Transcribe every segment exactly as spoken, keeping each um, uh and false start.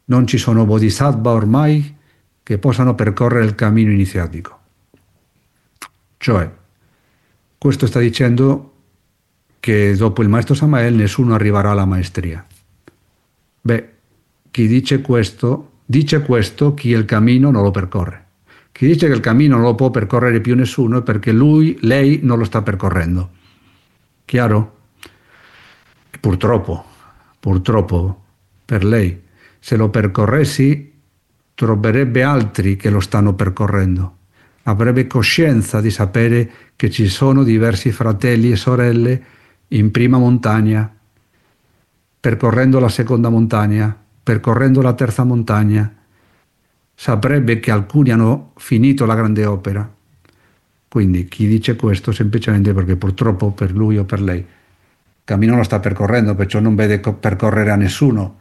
non ci sono bodhisattva ormai che possano percorrere il cammino iniziatico. Cioè, questo sta dicendo che dopo il maestro Samael nessuno arriverà alla maestria. Beh, chi dice questo, dice questo chi il cammino non lo percorre. Chi dice che il cammino non lo può percorrere più nessuno è perché lui, lei non lo sta percorrendo. Chiaro? E purtroppo, purtroppo per lei, se lo percorressi, troverebbe altri che lo stanno percorrendo. Avrebbe coscienza di sapere che ci sono diversi fratelli e sorelle in prima montagna, percorrendo la seconda montagna, percorrendo la terza montagna. Saprebbe che alcuni hanno finito la grande opera. Quindi chi dice questo semplicemente perché purtroppo per lui o per lei il cammino lo sta percorrendo, perciò non vede percorrere a nessuno.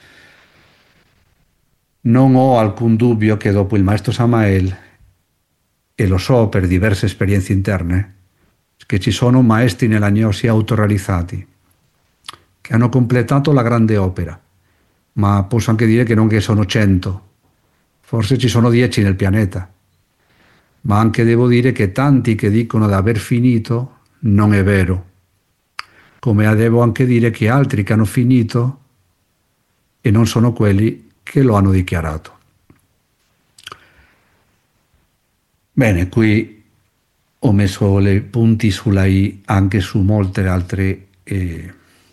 Non ho alcun dubbio che dopo il maestro Samael, e lo so per diverse esperienze interne, che ci sono maestri nella gnosi autorealizzati che hanno completato la grande opera, ma posso anche dire che non che sono cento, forse ci sono dieci nel pianeta, ma anche devo dire che tanti che dicono di aver finito non è vero, come devo anche dire che altri che hanno finito e non sono quelli che lo hanno dichiarato. Bene, qui ho messo le punti sulla i anche su molte altre eh,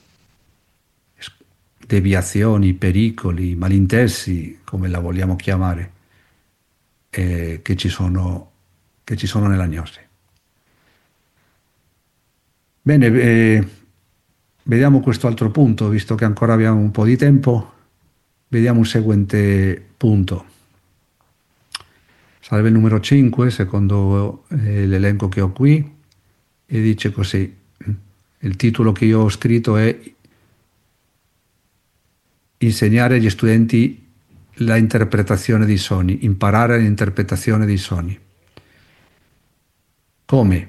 deviazioni, pericoli, malintesi, come la vogliamo chiamare, eh, che ci sono, che ci sono nella gnosi. Bene, eh, vediamo questo altro punto, visto che ancora abbiamo un po' di tempo, vediamo un seguente punto. Sarebbe il numero cinque, secondo eh, l'elenco che ho qui, e dice così, il titolo che io ho scritto è Insegnare agli studenti la interpretazione dei sogni, imparare l'interpretazione dei sogni. Come?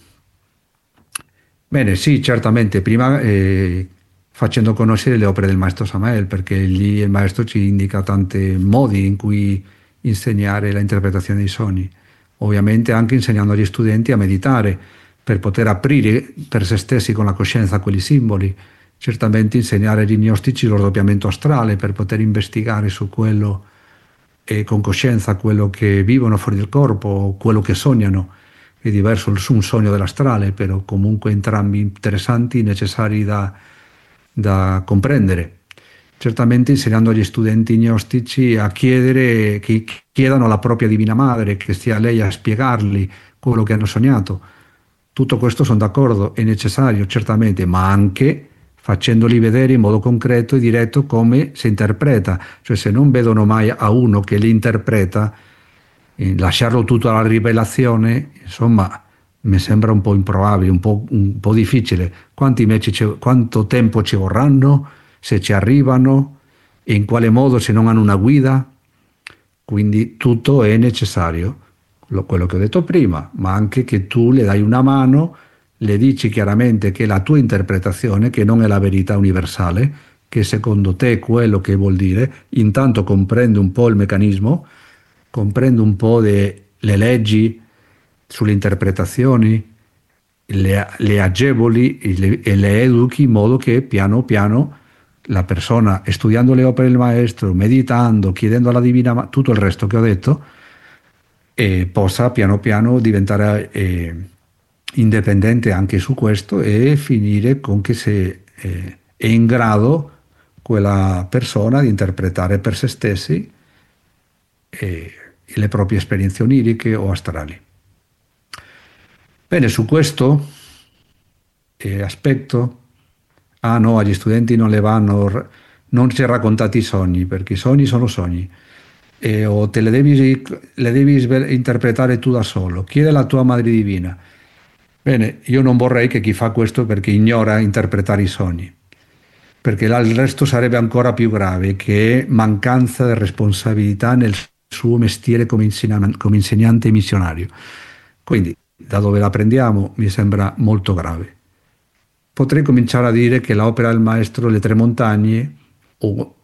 Bene, sì, certamente, prima eh, facendo conoscere le opere del maestro Samael, perché lì il maestro ci indica tanti modi in cui insegnare la interpretazione dei sogni, ovviamente anche insegnando agli studenti a meditare per poter aprire per se stessi con la coscienza quegli simboli, certamente insegnare agli gnostici lo doppiamento astrale per poter investigare su quello e con coscienza quello che vivono fuori del corpo o quello che sognano. È diverso un sogno dell'astrale, però comunque entrambi interessanti, necessari da, da comprendere. Certamente insegnando agli studenti gnostici a chiedere, che chiedano alla propria Divina Madre, che sia lei a spiegargli quello che hanno sognato. Tutto questo sono d'accordo, è necessario certamente, ma anche facendoli vedere in modo concreto e diretto come si interpreta. Cioè se non vedono mai a uno che li interpreta, eh, lasciarlo tutto alla rivelazione, insomma, mi sembra un po' improbabile, un po', un po' difficile. Quanti mesi ci, quanto tempo ci vorranno, se ci arrivano, e in quale modo se non hanno una guida? Quindi tutto è necessario, quello che ho detto prima, ma anche che tu le dai una mano, le dici chiaramente che è la tua interpretazione, che non è la verità universale, che secondo te è quello che vuol dire, intanto comprende un po' il meccanismo, comprende un po' le leggi sulle interpretazioni, le, le agevoli e le, e le educhi in modo che piano piano la persona, studiando le opere del maestro, meditando, chiedendo alla Divina, tutto il resto che ho detto, eh, possa piano piano diventare eh, indipendente anche su questo e finire con che se eh, è in grado quella persona di interpretare per se stessi eh, le proprie esperienze oniriche o astrali. Bene, su questo eh, aspetto, ah no, agli studenti non le vanno, non ci raccontati i sogni, perché i sogni sono sogni, e, o te le devi, le devi interpretare tu da solo, chiede alla tua Madre Divina. Bene, io non vorrei che chi fa questo perché ignora interpretare i sogni, perché il resto sarebbe ancora più grave, che è mancanza di responsabilità nel suo mestiere come insegnante, come insegnante missionario. Quindi, da dove la prendiamo, mi sembra molto grave. Potrei cominciare a dire che l'opera del maestro Le Tre Montagne, o